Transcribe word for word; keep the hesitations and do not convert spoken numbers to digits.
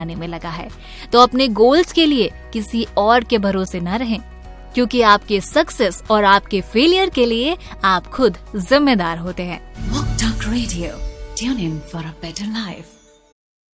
आने में लगा है। तो अपने गोल्स के लिए किसी और के भरोसे न रहें, क्योंकि आपके सक्सेस और आपके फेलियर के लिए आप खुद जिम्मेदार होते हैं। Walk Talk Radio. Tune in for a better life.